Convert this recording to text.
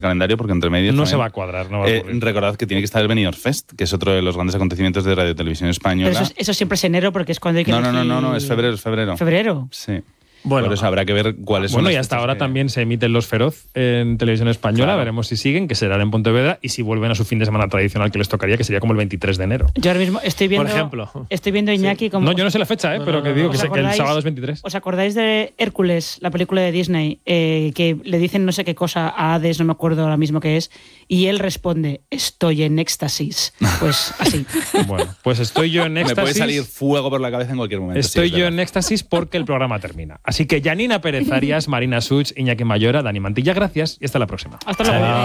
calendario porque entre medios No también, se va a cuadrar, no va a ocurrir. recordad que tiene que estar el Benidorm Fest, que es otro de los grandes acontecimientos de Radio Televisión Española. Pero eso siempre es enero porque es cuando hay que No, es febrero. ¿Febrero? Sí. Bueno, por eso habrá que ver cuáles son. Bueno, y hasta ahora también se emiten Los Feroz en Televisión Española. Claro. Veremos si siguen, que serán en Pontevedra, y si vuelven a su fin de semana tradicional que les tocaría, que sería como el 23 de enero. Yo ahora mismo estoy viendo. Por ejemplo. Estoy viendo a Iñaki como. No, yo no sé la fecha, pero que digo que, que el sábado es 23. ¿Os acordáis de Hércules, la película de Disney, que le dicen no sé qué cosa a Hades, no me acuerdo ahora mismo qué es, y él responde, estoy en éxtasis? Pues así. Bueno, pues estoy yo en éxtasis. Me puede salir fuego por la cabeza en cualquier momento. Estoy sí, yo en éxtasis porque el programa termina. Así que Janina Pérez Arias, Marina Such, Iñaki Mayora, Dani Mantilla, gracias y hasta la próxima. Hasta luego.